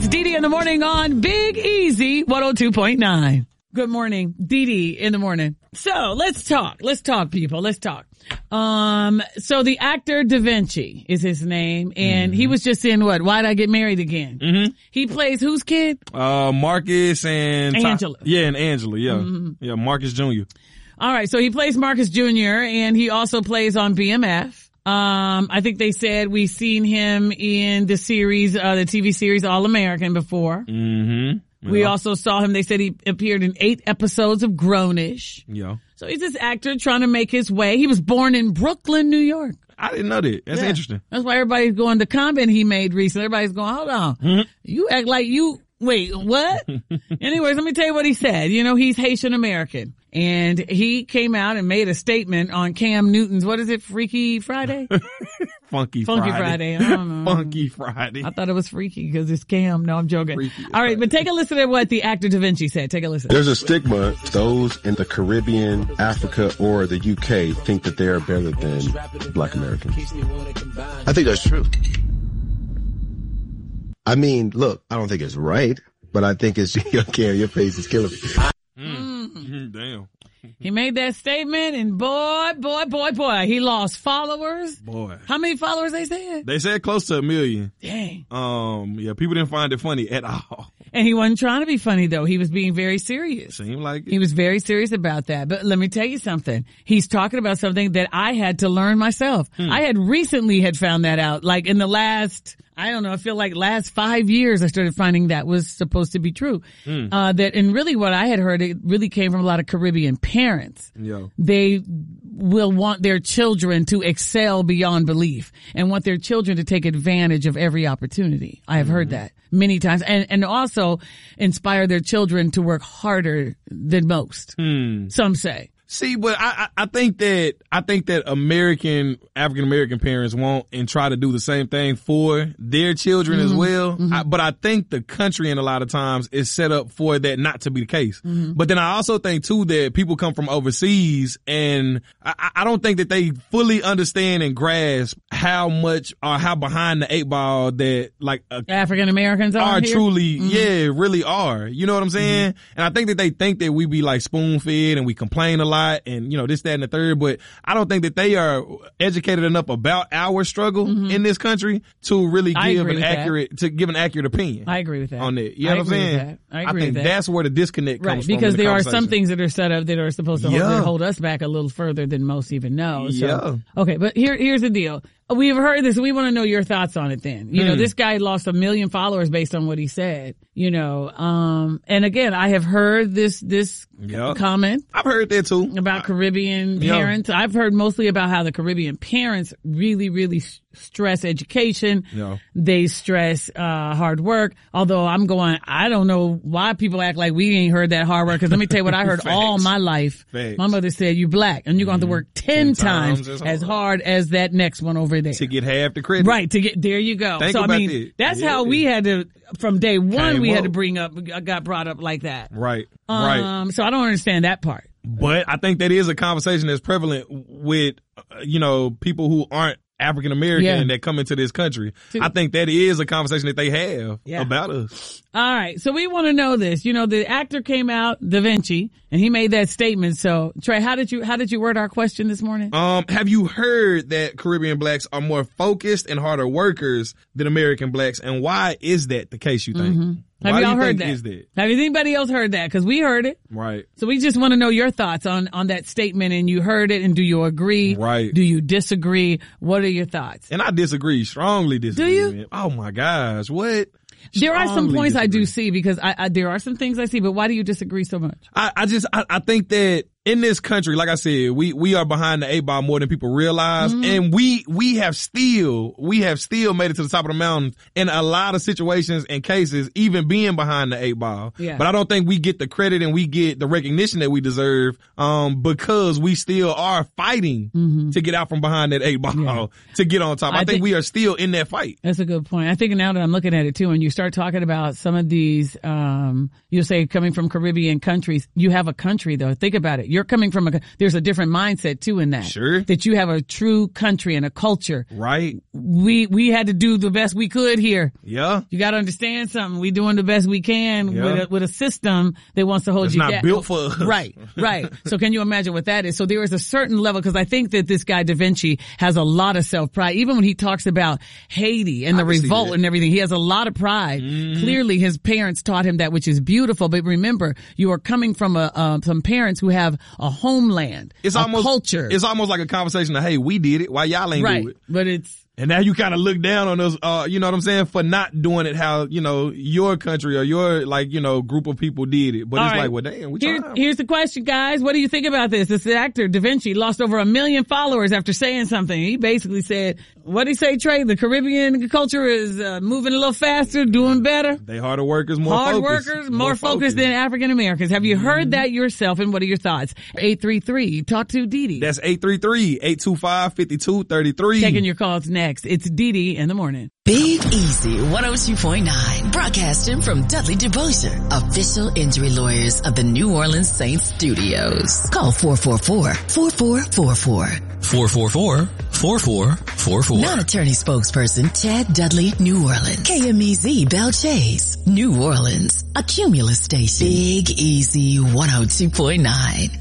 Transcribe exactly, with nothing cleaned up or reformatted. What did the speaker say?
It's Dee Dee in the morning on Big Easy one oh two point nine. Good morning, Dee Dee in the morning. So let's talk. Let's talk, people. Let's talk. Um, so the actor Da Vinci is his name, and mm-hmm. he was just in what? Why'd I Get Married Again? Mm-hmm. He plays whose kid? Uh, Marcus and Angela. Ty- yeah, and Angela. Yeah, mm-hmm. yeah, Marcus Junior All right, so he plays Marcus Junior, and he also plays on B M F. Um, I think they said we've seen him in the series, uh, the T V series All American before. Mm-hmm. Yeah. We also saw him. They said he appeared in eight episodes of Grownish. Yeah. So he's this actor trying to make his way. He was born in Brooklyn, New York. I didn't know that. That's yeah. interesting. That's why everybody's going, the comment he made recently, everybody's going, hold on. Mm-hmm. You act like you, wait, what? Anyways, let me tell you what he said. You know, he's Haitian American. And he came out and made a statement on Cam Newton's, what is it, Freaky Friday? Funky, Funky Friday. Friday. I don't know. Funky Friday. I thought it was freaky because it's Cam. No, I'm joking. Freaky All right, Friday. but take a listen to what the actor Da Vinci said. Take a listen. There's a stigma. Those in the Caribbean, Africa, or the U K think that they are better than Black Americans. I think that's true. I mean, look, I don't think it's right, but I think it's, Cam, your face is killing me. Mm. Damn. He made that statement, and boy, boy, boy, boy, he lost followers. Boy. How many followers they said? They said close to a million. Dang. Um, yeah, people didn't find it funny at all. And he wasn't trying to be funny, though. He was being very serious. Seemed like it. He was very serious about that. But let me tell you something. He's talking about something that I had to learn myself. Hmm. I had recently had found that out, like in the last, I don't know, I feel like last five years I started finding that was supposed to be true. Hmm. Uh, that, and really what I had heard, it really came from a lot of Caribbean parents. Yo. They will want their children to excel beyond belief and want their children to take advantage of every opportunity. I have mm-hmm. heard that many times, and, and also inspire their children to work harder than most. Hmm. Some say. See, but I, I think that, I think that American, African American parents want and try to do the same thing for their children mm-hmm. as well. Mm-hmm. I, but I think the country in a lot of times is set up for that not to be the case. Mm-hmm. But then I also think too that people come from overseas, and I, I don't think that they fully understand and grasp how much or how behind the eight ball that like uh, African Americans are, are here? truly, mm-hmm. yeah, really are. You know what I'm saying? Mm-hmm. And I think that they think that we be like spoon fed and we complain a lot. And, you know, this, that, and the third, but I don't think that they are educated enough about our struggle mm-hmm. in this country to really give an accurate, that. to give an accurate opinion. I agree with that. On that. You know I what I'm saying? That. I agree I think with that. that's where the disconnect right, comes from. Because the there are some things that are set up that are supposed to hold, yeah. that hold us back a little further than most even know. So, yeah. Okay, but here, here's the deal. We've heard this. We want to know your thoughts on it then. You mm. know, this guy lost a million followers based on what he said, you know, um, and again, I have heard this, this yep. comment. I've heard that too. About Caribbean yep. parents. I've heard mostly about how the Caribbean parents really, really stress education. Yep. They stress, uh, hard work. Although I'm going, I don't know why people act like we ain't heard that hard work. Cause let me tell you what I heard all my life. Facts. My mother said, you black and you're going to have to work ten, ten times, times as hard as that next one over there. To get half the credit. Right, to get, there you go. Think so, about I mean, it. that's yeah. how we had to, from day one, Came we up. had to bring up, got brought up like that. Right, um, right. So I don't understand that part. But I think that is a conversation that's prevalent with, uh, you know, people who aren't African American yeah. that come into this country. I think that is a conversation that they have yeah. about us. All right. So we want to know this. You know, the actor came out, Da Vinci, and he made that statement. So Trey, how did you, how did you word our question this morning? Um, have you heard that Caribbean blacks are more focused and harder workers than American blacks? And why is that the case, you think? Mm-hmm. Have Why y'all do you heard think that? is that? Have anybody else heard that? Cause we heard it. Right. So we just want to know your thoughts on, on that statement, and you heard it, and do you agree? Right. Do you disagree? What are your thoughts? And I disagree, strongly disagree. Do you? Man. Oh my gosh, what? There are some points disagree. I do see because I, I, there are some things I see, but why do you disagree so much? I, I just, I, I think that in this country, like I said, we, we are behind the eight ball more than people realize. Mm-hmm. And we, we have still, we have still made it to the top of the mountain in a lot of situations and cases, even being behind the eight ball. Yeah. But I don't think we get the credit and we get the recognition that we deserve, um, because we still are fighting mm-hmm. to get out from behind that eight ball, yeah. to get on top. I, I think, think we are still in that fight. That's a good point. I think now that I'm looking at it too, and you start talking about some of these, um, you'll say coming from Caribbean countries, you have a country though. Think about it. You're coming from a, there's a different mindset too in that. Sure. That you have a true country and a culture. Right. We, we had to do the best we could here. Yeah. You got to understand something. We doing the best we can Yeah. with a, with a system that wants to hold It's you not down. built for us. Right, right. So can you imagine what that is? So there is a certain level, because I think that this guy Da Vinci has a lot of self-pride. Even when he talks about Haiti and the revolt and everything, he has a lot of pride. Mm-hmm. Clearly his parents taught him that, which is beautiful. But remember, you are coming from a, um, some parents who have a homeland, it's a almost, culture. It's almost like a conversation of, hey, we did it. Why y'all ain't right. do it? But it's, and now you kind of look down on us, uh, you know what I'm saying, for not doing it how, you know, your country or your, like, you know, group of people did it. But All it's right. like, well, damn, we Here, tried. here's the question, guys. What do you think about this? This actor, Da Vinci, lost over a million followers after saying something. He basically said, what did he say, Trey? The Caribbean culture is uh, moving a little faster, doing better. They harder workers, more Hard focused. workers, more, more focused, focused than African Americans. Have you heard mm-hmm. that yourself, and what are your thoughts? eight three three, talk to Dee Dee. That's eight three three, eight two five, five two three three. Taking your calls next. It's Dee Dee in the morning. Big Easy one oh two point nine, broadcasting from Dudley DeBosier, official injury lawyers of the New Orleans Saints studios. Call four four four, four four four four. four four four, four four four four. Non-attorney spokesperson Chad Dudley, New Orleans. K M E Z Bell Chase, New Orleans. A Cumulus station. Big Easy one oh two point nine.